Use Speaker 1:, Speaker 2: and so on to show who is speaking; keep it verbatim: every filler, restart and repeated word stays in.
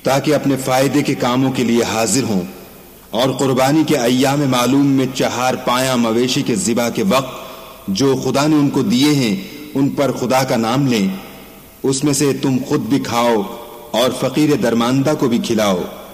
Speaker 1: ताकि अपने फायदे के कामों के लिए हाजिर हों, और कुर्बानी के अय्याम मालूम में चार पाया मवेशी के ज़िबा के वक्त जो खुदा ने उनको दिए हैं उन पर खुदा का नाम लें। उसमें से तुम खुद भी खाओ और फकीर दरमांदा को भी खिलाओ।